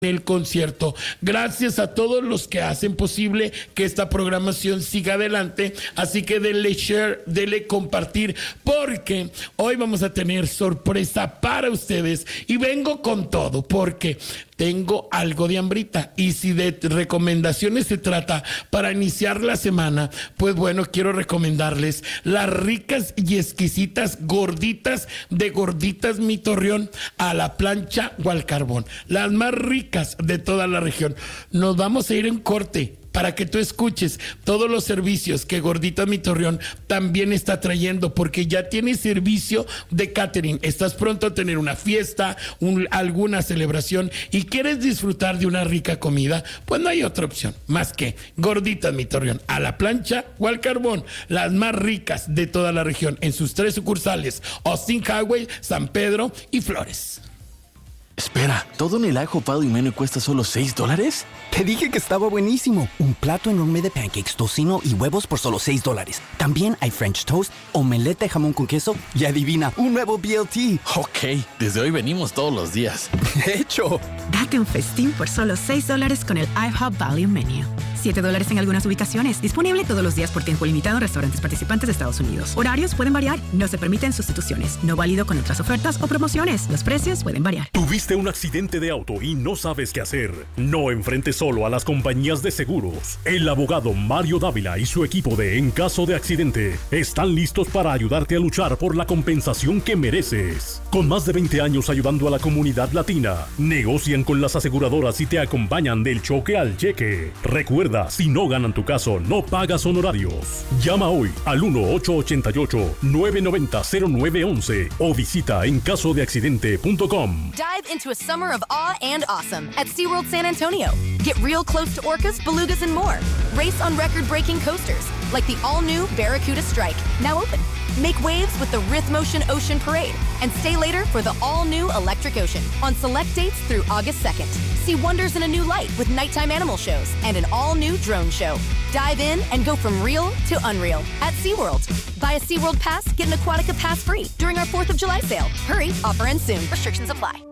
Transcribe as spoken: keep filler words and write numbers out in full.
el concierto. Gracias a todos los que hacen posible que esta programación siga adelante, así que denle share, denle compartir, porque hoy vamos a tener sorpresa para ustedes y vengo con todo porque tengo algo de hambrita y si de recomendaciones se trata para iniciar la semana, pues bueno, quiero recomendarles las ricas y exquisitas gorditas de Gorditas Mi Torreón a la plancha o al carbón, las más ricas de toda la región. Nos vamos a ir en corte para que tú escuches todos los servicios que Gorditas Mi Torreón también está trayendo, porque ya tiene servicio de catering. Estás pronto a tener una fiesta, un, alguna celebración y quieres disfrutar de una rica comida, pues no hay otra opción más que Gorditas Mi Torreón, a la plancha o al carbón, las más ricas de toda la región, en sus tres sucursales, Austin Highway, San Pedro y Flores. Espera, ¿todo en el ajo, pado y menú cuesta solo seis dólares? Te dije que estaba buenísimo. Un plato enorme de pancakes, tocino y huevos por solo seis dólares. También hay French toast, omelette de jamón con queso y adivina, un nuevo B L T. Ok, desde hoy venimos todos los días. De hecho. Date un festín por solo seis dólares con el IHOP Value Menu. siete dólares en algunas ubicaciones. Disponible todos los días por tiempo limitado en restaurantes participantes de Estados Unidos. Horarios pueden variar. No se permiten sustituciones. No válido con otras ofertas o promociones. Los precios pueden variar. ¿Tuviste un accidente de auto y no sabes qué hacer? No enfrentes solo a las compañías de seguros. El abogado Mario Dávila y su equipo de En Caso de Accidente están listos para ayudarte a luchar por la compensación que mereces. Con más de veinte años ayudando a la comunidad latina, negocian con las aseguradoras y te acompañan del choque al cheque. Recuerda, si no ganan tu caso, no pagas honorarios. Llama hoy al uno ocho ocho ocho, nueve nueve cero, cero nueve uno uno o visita en caso de accidente punto com. Dive into a summer of awe and awesome at SeaWorld San Antonio. Get real close to orcas, belugas, and more. Race on record-breaking coasters like the all-new Barracuda Strike, now open. Make waves with the Rhythmotion Ocean Parade and stay later for the all-new Electric Ocean on select dates through August second. See wonders in a new light with nighttime animal shows and an all-new drone show. Dive in and go from real to unreal at SeaWorld. Buy a SeaWorld Pass, get an Aquatica Pass free during our fourth of July sale. Hurry, offer ends soon. Restrictions apply.